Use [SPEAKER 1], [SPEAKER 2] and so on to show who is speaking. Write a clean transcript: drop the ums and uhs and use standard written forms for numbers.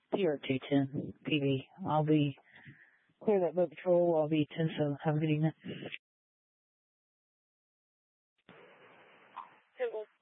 [SPEAKER 1] Here at 210 PV. I'll be clear that boat patrol. I'll be 10, so have a good evening.
[SPEAKER 2] Okay, well,